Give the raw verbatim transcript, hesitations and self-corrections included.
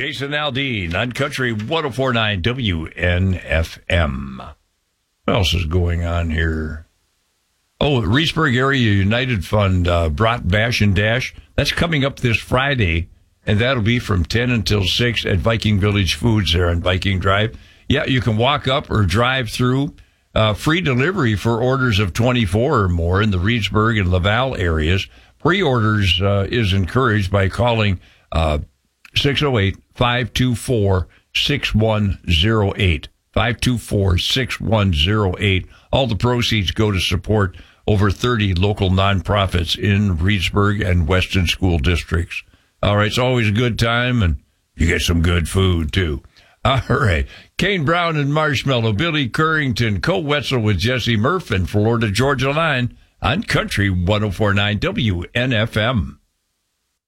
Jason Aldean on Country one oh four point nine W N F M. What else is going on here? Oh, Reedsburg Area United Fund uh, brought Bash and Dash. That's coming up this Friday, and that'll be from ten until six at Viking Village Foods there on Viking Drive. Yeah, you can walk up or drive through. Uh, free delivery for orders of twenty-four or more in the Reedsburg and Laval areas. Pre-orders uh, is encouraged by calling uh, six oh eight, five two four, six one oh eight. five two four, six one oh eight. All the proceeds go to support over thirty local nonprofits in Reedsburg and Weston school districts. All right, it's always a good time, and you get some good food, too. All right. Kane Brown and Marshmallow, Billy Currington, Cole Wetzel with Jesse Murph, and Florida Georgia Line on Country one oh four point nine W N F M.